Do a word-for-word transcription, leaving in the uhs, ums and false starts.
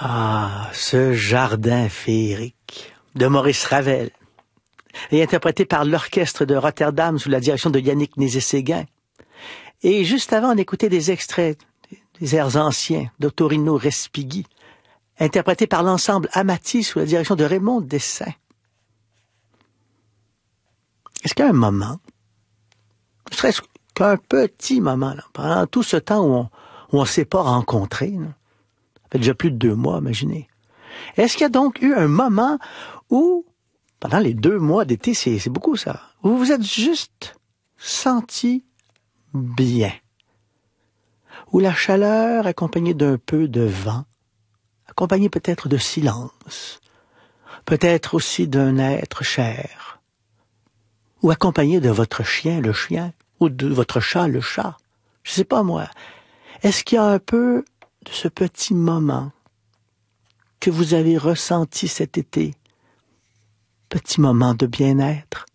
Ah, ce jardin féerique de Maurice Ravel est interprété par l'orchestre de Rotterdam sous la direction de Yannick Nézet-Séguin. Et juste avant, on écoutait des extraits des airs anciens d'Ottorino Respighi, interprétés par l'ensemble Amati sous la direction de Raymond Dessin. Est-ce qu'il y a un moment, ne serait-ce qu'un petit moment, là, pendant tout ce temps où on où on ne s'est pas rencontrés, là, ça fait déjà plus de deux mois, imaginez. Est-ce qu'il y a donc eu un moment où, pendant les deux mois d'été, c'est, c'est beaucoup ça, où vous vous êtes juste senti bien, où la chaleur accompagnée d'un peu de vent, accompagnée peut-être de silence, peut-être aussi d'un être cher, ou accompagnée de votre chien, le chien, ou de votre chat, le chat, je sais pas moi. Est-ce qu'il y a un peu de ce petit moment que vous avez ressenti cet été? Petit moment de bien-être?